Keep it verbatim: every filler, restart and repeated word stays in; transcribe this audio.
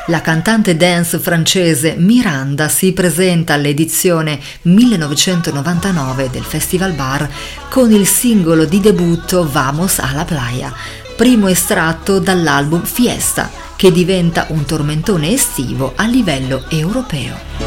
La cantante dance francese Miranda si presenta all'edizione millenovecentonovantanove del Festival Bar con il singolo di debutto Vamos a la Playa, primo estratto dall'album Fiesta, che diventa un tormentone estivo a livello europeo.